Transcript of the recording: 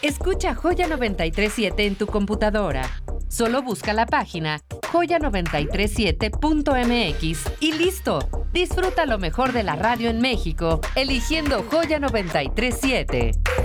Escucha Joya 937 en tu computadora. Solo busca la página joya937.mx y listo. Disfruta lo mejor de la radio en México, eligiendo Joya 937.